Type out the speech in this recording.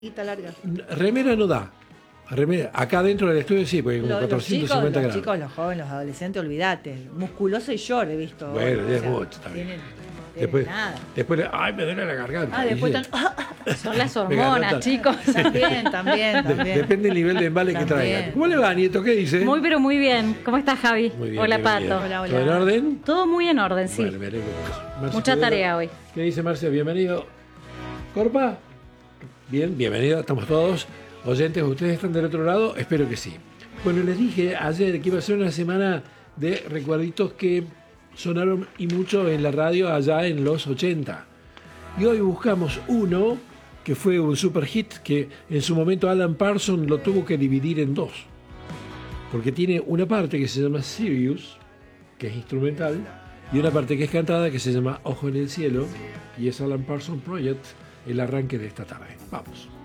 larga. Remera no da. Remera. Acá dentro del estudio sí, porque como 450 los gramos. chicos, los jóvenes, los adolescentes, olvídate. Musculoso y short he visto. Bueno, ya es O sea, mucho también. Tienen nada. Después, ay, me duele la garganta. Después Son las Me ganó hormonas, tal. chicos. También. Depende del nivel de embale que También. traiga. ¿Cómo le va, Nieto? ¿Qué dice? Muy, pero muy bien. ¿Cómo estás, Javi? Muy bien, Hola, bienvenida. Pato. Hola, hola. ¿Todo en orden? Todo muy en orden, sí. Bueno, me alegro por eso. Marce Mucha Pedro. tarea hoy. ¿Qué dice Marcia? Bienvenido. ¿Corpa? Bien, bienvenido. Estamos todos. Oyentes, ¿ustedes están del otro lado? Espero que sí. Bueno, les dije ayer que iba a ser una semana de recuerditos que sonaron y mucho en la radio allá en los 80. Y hoy buscamos uno que fue un super hit que en su momento Alan Parsons lo tuvo que dividir en dos. Porque tiene una parte que se llama Sirius, que es instrumental, y una parte que es cantada que se llama Ojo en el Cielo, y es Alan Parsons Project, el arranque de esta tarde. Vamos.